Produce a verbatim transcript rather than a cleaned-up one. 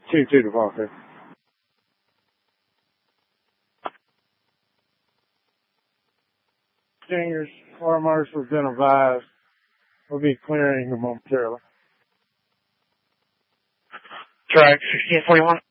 two two to Parker. Seniors, fire marshal has been advised. We'll be clearing momentarily. Track sixteen forty-one.